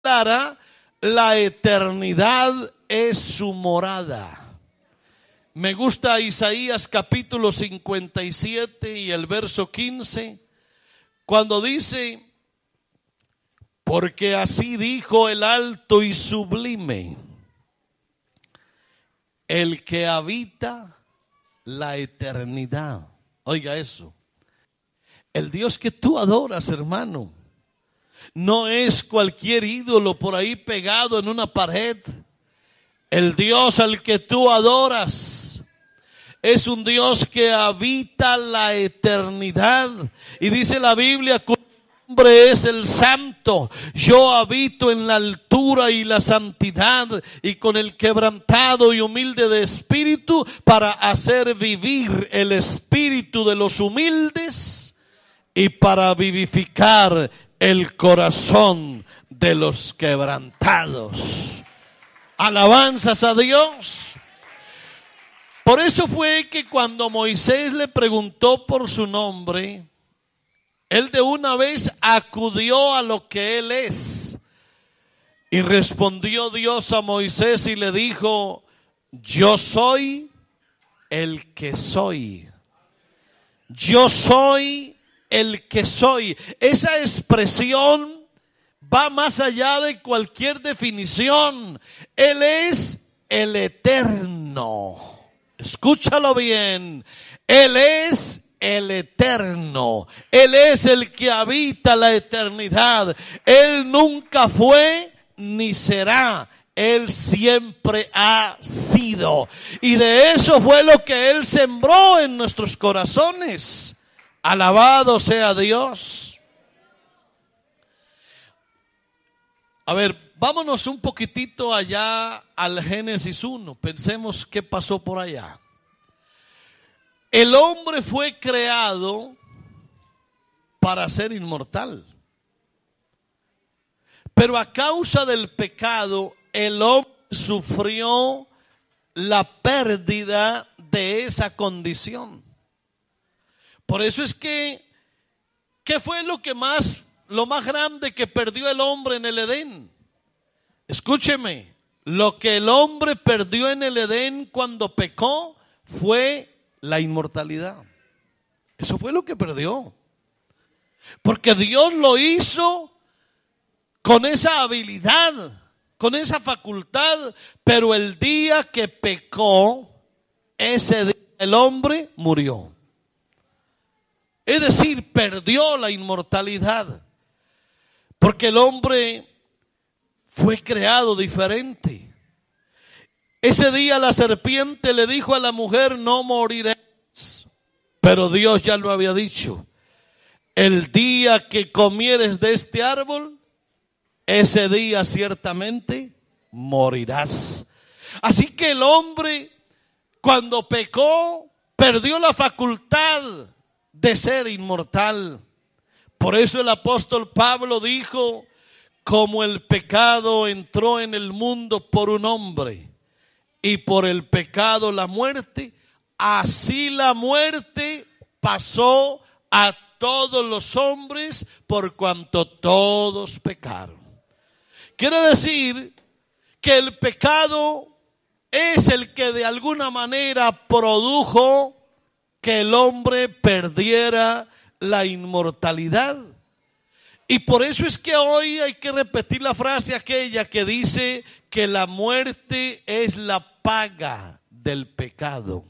clara, la eternidad es su morada. Me gusta Isaías capítulo 57 y el verso 15, cuando dice: porque así dijo el alto y sublime, el que habita la eternidad. Oiga eso. El Dios que tú adoras, hermano, no es cualquier ídolo por ahí pegado en una pared. El Dios al que tú adoras es un Dios que habita la eternidad. Y dice la Biblia, cuyo nombre es el Santo. Yo habito en la altura y la santidad, y con el quebrantado y humilde de espíritu, para hacer vivir el espíritu de los humildes y para vivificar el corazón de los quebrantados. Alabanzas a Dios. Por eso fue que cuando Moisés le preguntó por su nombre, él de una vez acudió a lo que él es. Y respondió Dios a Moisés y le dijo: yo soy el que soy. Yo soy el que soy. Esa expresión va más allá de cualquier definición. Él es el eterno. Escúchalo bien. Él es el eterno. Él es el que habita la eternidad. Él nunca fue ni será. Él siempre ha sido. Y de eso fue lo que Él sembró en nuestros corazones. Alabado sea Dios. A ver, vámonos un poquitito allá al Génesis 1. Pensemos qué pasó por allá. El hombre fue creado para ser inmortal. Pero a causa del pecado, el hombre sufrió la pérdida de esa condición. Por eso es que, ¿qué fue lo más grande que perdió el hombre en el Edén? Escúcheme, lo que el hombre perdió en el Edén cuando pecó fue la inmortalidad. Eso fue lo que perdió. Porque Dios lo hizo con esa habilidad, con esa facultad, pero el día que pecó, ese día el hombre murió. Es decir, perdió la inmortalidad. Porque el hombre fue creado diferente. Ese día la serpiente le dijo a la mujer: no morirás. Pero Dios ya lo había dicho: el día que comieres de este árbol, ese día ciertamente morirás. Así que el hombre, cuando pecó, perdió la facultad de ser inmortal. Por eso el apóstol Pablo dijo: como el pecado entró en el mundo por un hombre, y por el pecado la muerte, así la muerte pasó a todos los hombres por cuanto todos pecaron. Quiere decir que el pecado es el que de alguna manera produjo que el hombre perdiera la inmortalidad. Y por eso es que hoy hay que repetir la frase aquella que dice que la muerte es la paga del pecado.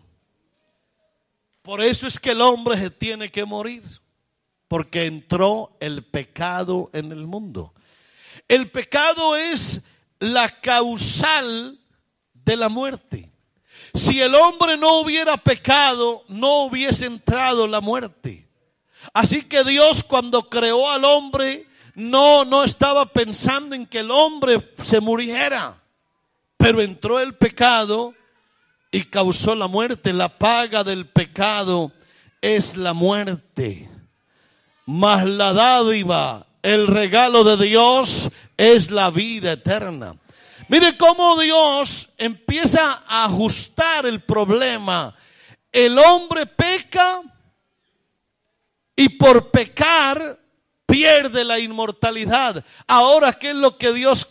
Por eso es que el hombre se tiene que morir, porque entró el pecado en el mundo. El pecado es la causal de la muerte. Si el hombre no hubiera pecado, no hubiese entrado la muerte. Así que Dios, cuando creó al hombre, no estaba pensando en que el hombre se muriera. Pero entró el pecado y causó la muerte. La paga del pecado es la muerte. Mas la dádiva, el regalo de Dios, es la vida eterna. Mire cómo Dios empieza a ajustar el problema. El hombre peca y por pecar pierde la inmortalidad. Ahora, ¿qué es lo que Dios